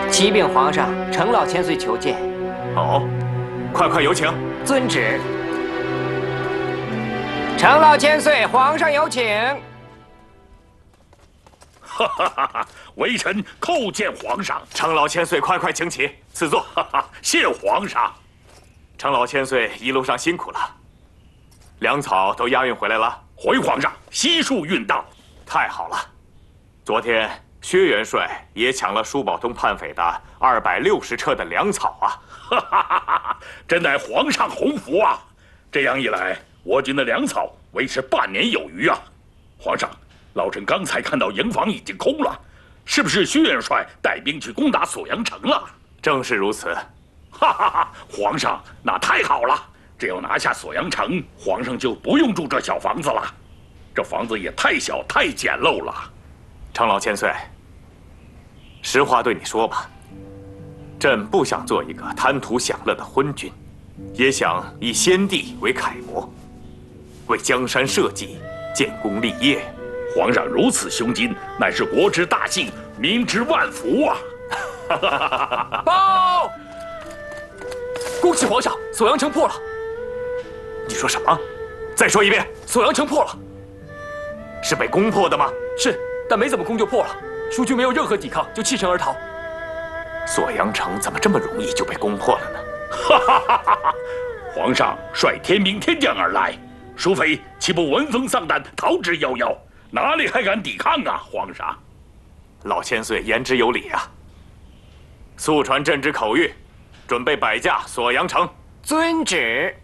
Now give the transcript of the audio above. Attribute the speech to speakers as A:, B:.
A: 启禀皇上，程老千岁求见。
B: 好，快有请。
A: 遵旨。程老千岁，皇上有请。
C: 哈哈哈哈！微臣叩见皇上。
B: 程老千岁，快请起，赐座。
C: 哈哈，谢皇上。
B: 程老千岁一路上辛苦了，粮草都押运回来了。
C: 回皇上，悉数运到。
B: 太好了。昨天薛元帅也抢了舒宝东叛匪的260车的粮草啊！
C: 哈哈哈哈！真乃皇上洪福啊！这样一来，我军的粮草维持半年有余啊！皇上，老臣刚才看到营房已经空了，是不是薛元帅带兵去攻打锁阳城了？
B: 正是如此。
C: 哈哈哈！皇上，那太好了！只要拿下锁阳城，皇上就不用住这小房子了。这房子也太小太简陋了。
B: 程老千岁，实话对你说吧，朕不想做一个贪图享乐的昏君，也想以先帝为楷模，为江山社稷建功立业。
C: 皇上如此胸襟，乃是国之大幸，民之万福啊！
D: 报！恭喜皇上，锁阳城破了。
B: 你说什么？再说一遍。
D: 锁阳城破了。
B: 是被攻破的吗？
D: 是，但没怎么攻就破了。蜀军没有任何抵抗，就弃城而逃。
B: 锁阳城怎么这么容易就被攻破了呢？
C: 哈哈哈哈哈！皇上率天兵天将而来，蜀匪岂不闻风丧胆，逃之夭夭？哪里还敢抵抗啊！皇上，
B: 老千岁言之有理啊！速传朕之口谕，准备摆架锁阳城。
A: 遵旨。